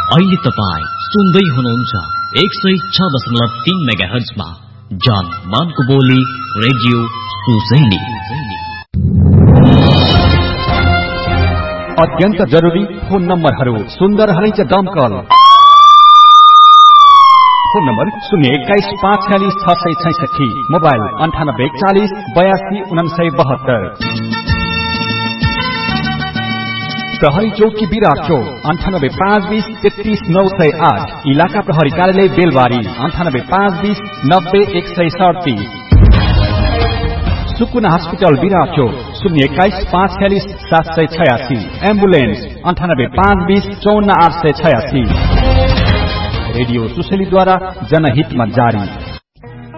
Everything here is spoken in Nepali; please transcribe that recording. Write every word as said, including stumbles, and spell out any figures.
अहिले तपाईँ सुन्दै हुनुहुन्छ एक सय छ दशमलव तीन मेगा हर्जमा जन मानको बोली रेडियो सुसैली। अत्यन्त जरुरी फोन नम्बरहरू सुन्दर हलैच दमकल फोन नम्बर शून्य एक्काइस पाँच छ्यालिस छ सय छैसठी, मोबाइल अन्ठानब्बे चालिस बयासी उनासय बहत्तर। प्रहरी चौकी विराट चौक अन्ठानब्बे पाँच बीस तेत्तीस नौ सय आठ, इलाका प्रहरी कार्यालय बेलबारी अन्ठानब्बे पाँच बीस नब्बे एक सय सडतिस। सुकुना हस्पिटल विराट चौक शून्य एक्काइस पाँच छ्यालिस सात सय छयासी, एम्बुलेन्स अन्ठानब्बे पाँच बीस चौन्न आठ सय छयासी। रेडियो सुसेलीद्वारा जनहितमा जारी।